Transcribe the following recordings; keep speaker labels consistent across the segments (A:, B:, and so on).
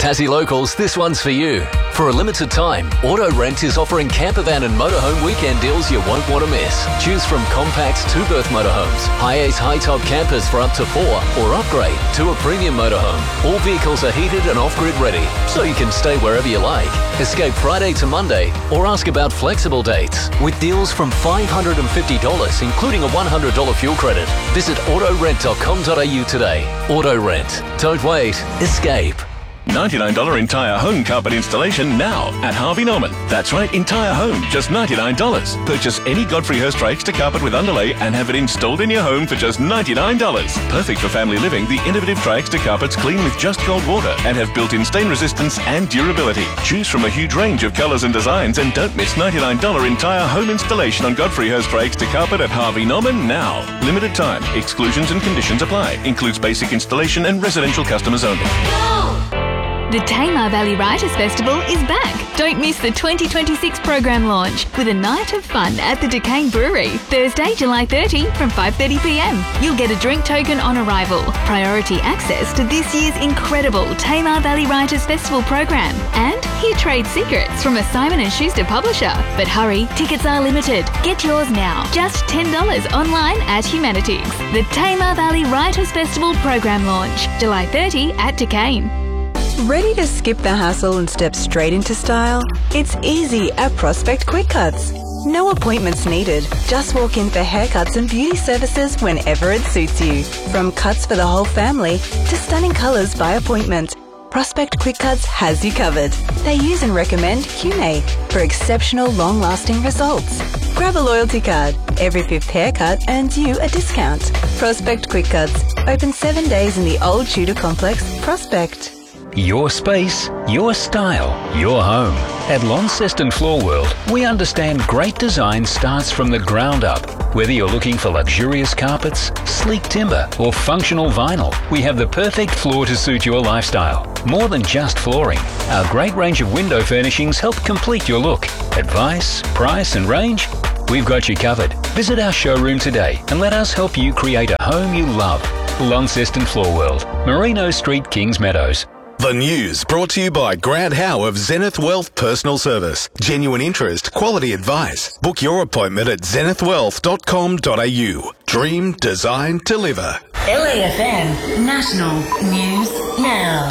A: Tassie locals, this one's for you. For a limited time, Auto Rent is offering campervan and motorhome weekend deals you won't want to miss. Choose from compact two-berth motorhomes, high-ace high-top campers for up to 4, or upgrade to a premium motorhome. All vehicles are heated and off-grid ready, so you can stay wherever you like. Escape Friday to Monday, or ask about flexible dates. With deals from $550, including a $100 fuel credit. Visit autorent.com.au today. Auto Rent. Don't wait. Escape.
B: $99 entire home carpet installation now at Harvey Norman. That's right, entire home, just $99. Purchase any Godfrey Hirst Extra carpet with underlay and have it installed in your home for just $99. Perfect for family living, the innovative Tri-Extra carpets clean with just cold water and have built-in stain resistance and durability. Choose from a huge range of colours and designs and don't miss $99 entire home installation on Godfrey Hirst Extra carpet at Harvey Norman now. Limited time. Exclusions and conditions apply. Includes basic installation and residential customers only.
C: The Tamar Valley Writers Festival is back. Don't miss the 2026 program launch with a night of fun at the Duquesne Brewery, Thursday, July 30 from 5:30pm. You'll get a drink token on arrival, priority access to this year's incredible Tamar Valley Writers Festival program, and hear trade secrets from a Simon & Schuster publisher. But hurry, tickets are limited. Get yours now. Just $10 online at Humanities. The Tamar Valley Writers Festival program launch, July 30 at Duquesne.
D: Ready to skip the hassle and step straight into style? It's easy at Prospect Quick Cuts. No appointments needed. Just walk in for haircuts and beauty services whenever it suits you. From cuts for the whole family to stunning colours by appointment, Prospect Quick Cuts has you covered. They use and recommend Cune for exceptional long-lasting results. Grab a loyalty card. Every 5th haircut earns you a discount. Prospect Quick Cuts. Open 7 days in the Old Tudor Complex, Prospect.
E: Your space, your style, your home. At Launceston Floor World, we understand great design starts from the ground up. Whether you're looking for luxurious carpets, sleek timber, or functional vinyl, we have the perfect floor to suit your lifestyle. More than just flooring, our great range of window furnishings help complete your look. Advice, price, and range? We've got you covered. Visit our showroom today and let us help you create a home you love. Launceston Floor World, Merino Street, Kings Meadows.
F: The news brought to you by Grant Howe of Zenith Wealth Personal Service. Genuine interest, quality advice. Book your appointment at zenithwealth.com.au. Dream, design, deliver.
G: LAFM National News Now.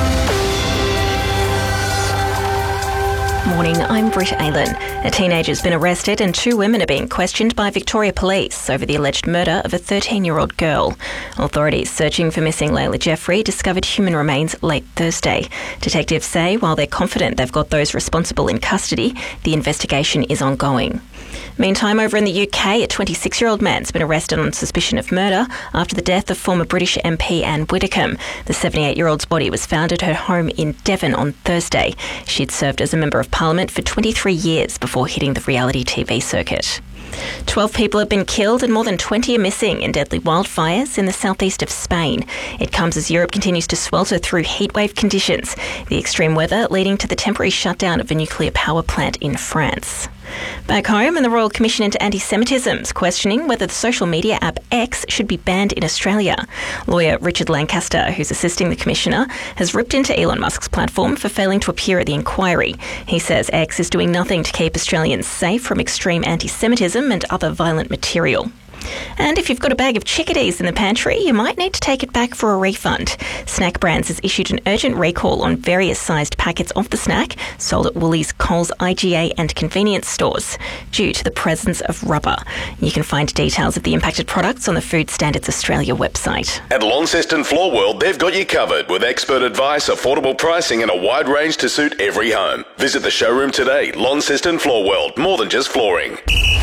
H: Morning, I'm Britt Aylen. A teenager's been arrested and 2 women are being questioned by Victoria Police over the alleged murder of a 13-year-old girl. Authorities searching for missing Layla Jeffrey discovered human remains late Thursday. Detectives say while they're confident they've got those responsible in custody, the investigation is ongoing. Meantime, over in the UK, a 26-year-old man's been arrested on suspicion of murder after the death of former British MP Anne Widdecombe. The 78-year-old's body was found at her home in Devon on Thursday. She'd served as a Member of Parliament for 23 years before hitting the reality TV circuit. 12 people have been killed and more than 20 are missing in deadly wildfires in the southeast of Spain. It comes as Europe continues to swelter through heatwave conditions, the extreme weather leading to the temporary shutdown of a nuclear power plant in France. Back home, and the Royal Commission into Anti-Semitism is questioning whether the social media app X should be banned in Australia. Lawyer Richard Lancaster, who's assisting the Commissioner, has ripped into Elon Musk's platform for failing to appear at the inquiry. He says X is doing nothing to keep Australians safe from extreme anti-Semitism and other violent material. And if you've got a bag of chickadees in the pantry, you might need to take it back for a refund. Snack Brands has issued an urgent recall on various sized packets of the snack sold at Woolies, Coles, IGA and convenience stores due to the presence of rubber. You can find details of the impacted products on the Food Standards Australia website.
F: At Launceston Floor World, they've got you covered with expert advice, affordable pricing and a wide range to suit every home. Visit the showroom today. Launceston Floor World, more than just flooring.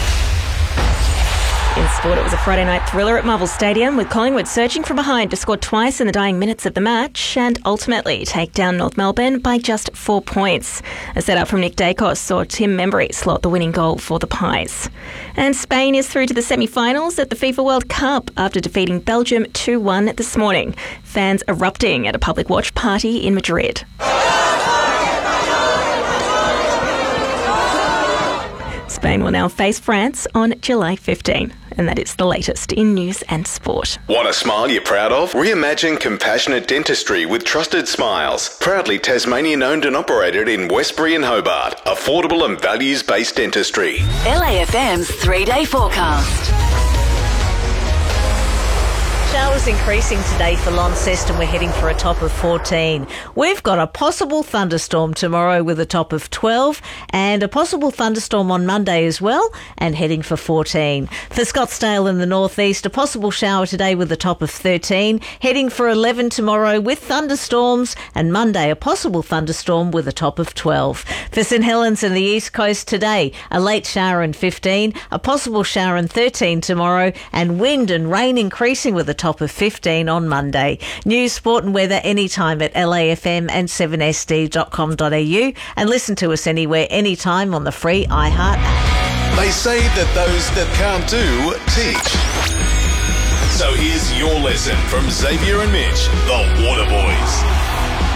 H: In sport, it was a Friday night thriller at Marvel Stadium, with Collingwood surging from behind to score twice in the dying minutes of the match and ultimately take down North Melbourne by just 4 points. A set-up from Nick Dacos saw Tim Membry slot the winning goal for the Pies. And Spain is through to the semi-finals at the FIFA World Cup after defeating Belgium 2-1 this morning. Fans erupting at a public watch party in Madrid. Spain will now face France on July 15. And that is the latest in news and sport.
F: Want a smile you're proud of? Reimagine compassionate dentistry with Trusted Smiles. Proudly Tasmanian owned and operated in Westbury and Hobart. Affordable and values-based dentistry.
G: LAFM's 3-day forecast.
I: Showers increasing today for Launceston. We're heading for a top of 14. We've got a possible thunderstorm tomorrow with a top of 12 and a possible thunderstorm on Monday as well and heading for 14. For Scottsdale in the northeast, a possible shower today with a top of 13, heading for 11 tomorrow with thunderstorms, and Monday a possible thunderstorm with a top of 12. For St Helens and the east coast today, a late shower in 15, a possible shower in 13 tomorrow, and wind and rain increasing with a top of 15 on Monday. News, sport and weather anytime at LAFM and 7sd.com.au, and listen to us anywhere, anytime on the free iHeart app.
F: They say that those that can't do, teach. So here's your lesson from Xavier and Mitch, the Water Boys.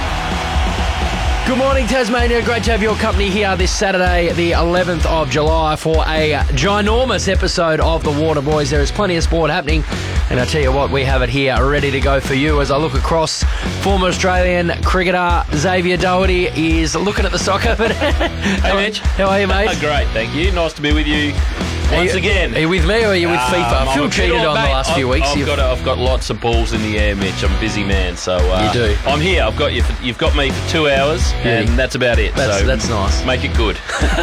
J: Good morning, Tasmania. Great to have your company here this Saturday, the 11th of July, for a ginormous episode of the Water Boys. There is plenty of sport happening, and I tell you what, we have it here ready to go for you. As I look across, former Australian cricketer Xavier Doherty is looking at the soccer. But
K: hey, Mitch.
J: How are you, mate?
K: Great, thank you. Nice to be with you once again.
J: Are you with me or are you with FIFA? I feel cheated on the last few weeks.
K: I've got lots of balls in the air, Mitch. I'm a busy man, so
J: you do.
K: I'm here. I've got you. You've got me for 2 hours, and that's about it.
J: That's nice.
K: Make it good.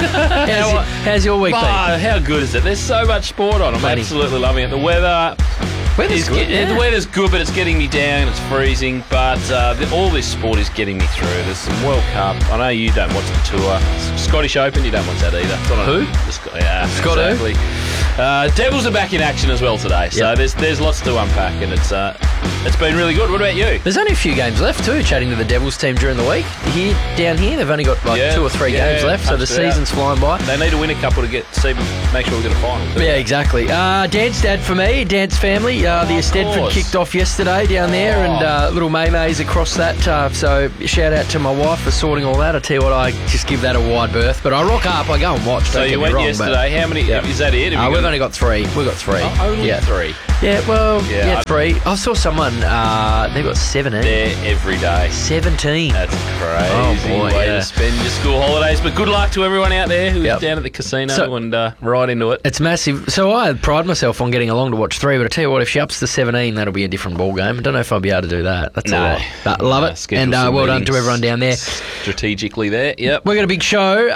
J: How's your week been?
K: How good is it? There's so much sport on. I'm absolutely loving it. The weather's good. The weather's good, but it's getting me down. It's freezing, but all this sport is getting me through. There's some World Cup. I know you don't watch the tour. Scottish Open, you don't watch that either.
J: Who?
K: Scott exactly. Devils are back in action as well today, so there's lots to unpack, and it's been really good. What about you?
J: There's only a few games left too. Chatting to the Devils team during the week down here, they've only got 2 or 3 games left, so the season's flying by.
K: They need to win a couple to make sure we get a final.
J: Yeah, exactly. Dance dad for me, dance family. The Estedford kicked off yesterday down there, and little May's across that. So shout out to my wife for sorting all that. I tell you what, I just give that a wide berth. But I rock up, I go and watch.
K: So you went yesterday. How many? Is that it?
J: We've only got 3. We've got 3.
K: Oh, only 3.
J: Yeah, well, 3. I saw someone, they've got 17.
K: There every day.
J: 17.
K: That's crazy.
J: Oh, boy,
K: way to spend your school holidays. But good luck to everyone out there who's down at the casino and right into it.
J: It's massive. So I pride myself on getting along to watch 3, but I tell you what, if she ups to 17, that'll be a different ball game. I don't know if I'll be able to do that. That's a lot. But love it. And well done to everyone down there.
K: Strategically there, yep.
J: We've got a big show.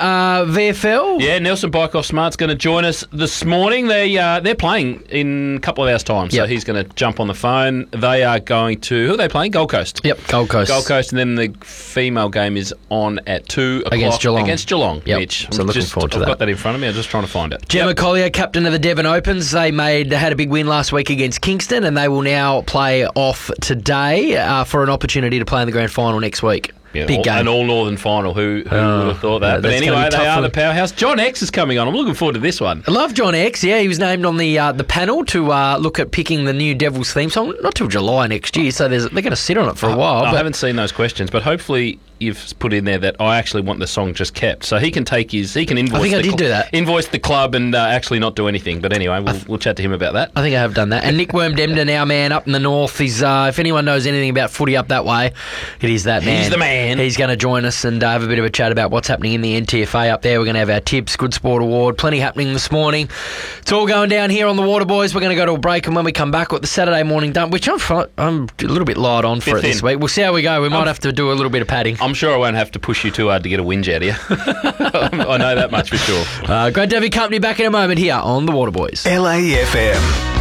J: VFL.
K: Yeah, Nelson Bykoff Smart's going to join us this morning. They're playing in a couple of hours' time, so he's going to jump on the phone. They are going to... Who are they playing? Gold Coast.
J: Yep, Gold Coast.
K: Gold Coast, and then the female game is on at 2 o'clock. Against Geelong,
J: yep.
K: Mitch.
J: So looking forward to that.
K: I've got that in front of me. I'm just trying to find it.
J: Gemma Collier, captain of the Devon Opens. They had a big win last week against Kingston, and they will now play off today for an opportunity to play in the grand final next week.
K: Yeah,
J: big game.
K: An all-northern final. Who would have thought that? But anyway, they are the powerhouse. John X is coming on. I'm looking forward to this one.
J: I love John X. Yeah, he was named on the panel to look at picking the new Devils theme song. Not till July next year, so they're going to sit on it for a while.
K: I haven't seen those questions, but hopefully you've put in there that I actually want the song just kept, so he can invoice.
J: I think I did do that.
K: Invoice the club and actually not do anything. But anyway, we'll chat to him about that.
J: I think I have done that. And Nick Wormdemden, our man up in the north, is if anyone knows anything about footy up that way, it is that man.
K: He's the man.
J: He's going to join us and have a bit of a chat about what's happening in the NTFA up there. We're going to have our tips, Good Sport Award, plenty happening this morning. It's all going down here on the Water Boys. We're going to go to a break, and when we come back with the Saturday morning dump, which I'm a little bit light on for it this week. We'll see how we go. We might have to do a little bit of padding.
K: I'm sure I won't have to push you too hard to get a whinge out of you. I know that much for sure.
J: Great to have your company back in a moment here on the Water Boys.
F: LAFM.